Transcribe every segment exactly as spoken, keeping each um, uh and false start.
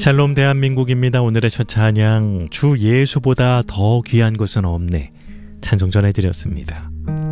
샬롬 대한민국입니다. 오늘의 첫 찬양, 주 예수보다 더 귀한 것은 없네, 찬송 전해드렸습니다.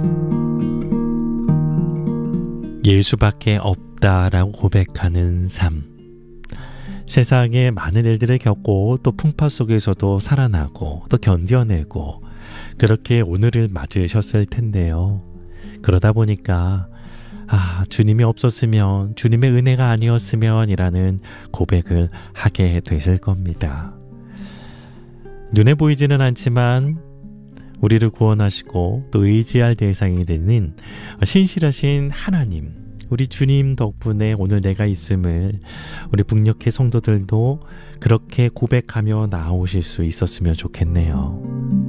예수밖에 없다라고 고백하는 삶, 세상에 많은 일들을 겪고 또 풍파 속에서도 살아나고 또 견뎌내고 그렇게 오늘을 맞으셨을 텐데요. 그러다 보니까 아, 주님이 없었으면, 주님의 은혜가 아니었으면 이라는 고백을 하게 되실 겁니다. 눈에 보이지는 않지만 우리를 구원하시고 또 의지할 대상이 되는 신실하신 하나님, 우리 주님 덕분에 오늘 내가 있음을 우리 북녘의 성도들도 그렇게 고백하며 나오실 수 있었으면 좋겠네요.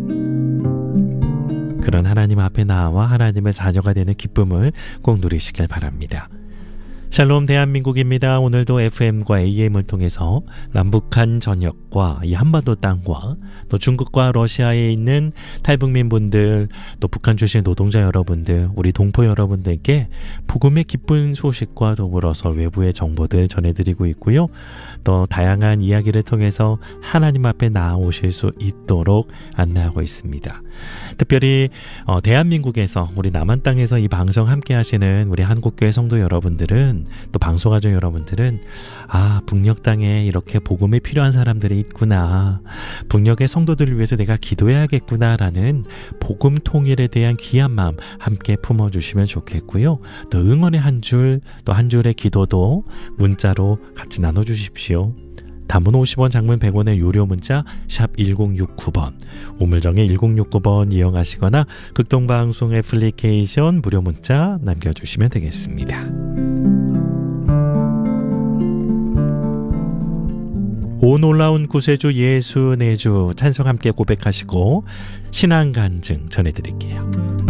그런 하나님 앞에 나와 하나님의 자녀가 되는 기쁨을 꼭 누리시길 바랍니다. 샬롬 대한민국입니다. 오늘도 에프엠과 에이엠을 통해서 남북한 전역과 이 한반도 땅과 또 중국과 러시아에 있는 탈북민 분들, 또 북한 출신 노동자 여러분들, 우리 동포 여러분들께 복음의 기쁜 소식과 더불어서 외부의 정보들 전해드리고 있고요. 또 다양한 이야기를 통해서 하나님 앞에 나아오실 수 있도록 안내하고 있습니다. 특별히 어, 대한민국에서, 우리 남한 땅에서 이 방송 함께 하시는 우리 한국교회 성도 여러분들은, 또 방송가족 여러분들은 아, 북녘 땅에 이렇게 복음이 필요한 사람들이 있구나, 북녘의 성도들을 위해서 내가 기도해야겠구나 라는 복음 통일에 대한 귀한 마음 함께 품어주시면 좋겠고요. 또 응원의 한 줄, 또 한 줄의 기도도 문자로 같이 나눠주십시오. 단문 오십 원, 장문 백 원의 유료 문자 샵 일공육구 번, 우물정의 일공육구 번 이용하시거나 극동방송 애플리케이션 무료 문자 남겨주시면 되겠습니다. 오 놀라운 구세주 예수 내 주 찬송 함께 고백하시고 신앙 간증 전해드릴게요.